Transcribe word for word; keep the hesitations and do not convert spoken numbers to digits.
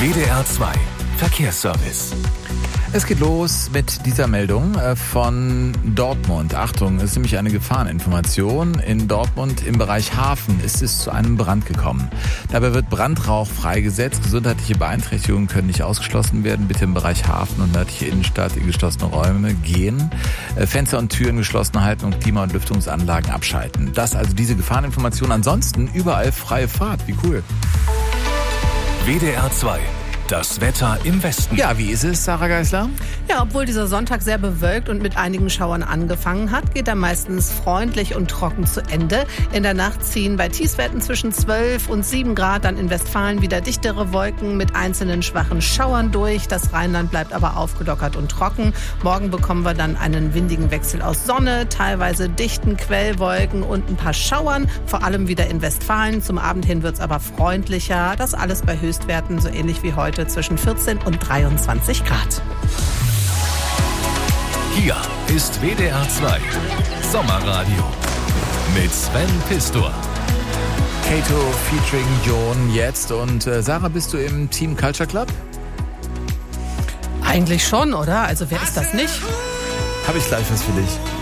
W D R zwei Verkehrsservice. Es geht los mit dieser Meldung von Dortmund. Achtung, es ist nämlich eine Gefahreninformation. In Dortmund im Bereich Hafen ist es zu einem Brand gekommen. Dabei wird Brandrauch freigesetzt. Gesundheitliche Beeinträchtigungen können nicht ausgeschlossen werden. Bitte im Bereich Hafen und nördliche Innenstadt in geschlossene Räume gehen. Fenster und Türen geschlossen halten und Klima- und Lüftungsanlagen abschalten. Das also diese Gefahreninformation. Ansonsten überall freie Fahrt. Wie cool. W D R zwei. Das Wetter im Westen. Ja, wie ist es, Sarah Geisler? Ja, obwohl dieser Sonntag sehr bewölkt und mit einigen Schauern angefangen hat, geht er meistens freundlich und trocken zu Ende. In der Nacht ziehen bei Tiefstwerten zwischen zwölf und sieben Grad dann in Westfalen wieder dichtere Wolken mit einzelnen schwachen Schauern durch. Das Rheinland bleibt aber aufgelockert und trocken. Morgen bekommen wir dann einen windigen Wechsel aus Sonne, teilweise dichten Quellwolken und ein paar Schauern, vor allem wieder in Westfalen. Zum Abend hin wird es aber freundlicher. Das alles bei Höchstwerten so ähnlich wie heute zwischen vierzehn und dreiundzwanzig Grad. Hier ist W D R zwei Sommerradio mit Sven Pistor. Kato featuring Jon jetzt. Und äh, Sarah, bist du im Team Culture Club? Eigentlich schon, oder? Also wer ist das nicht? Habe ich gleich was für dich.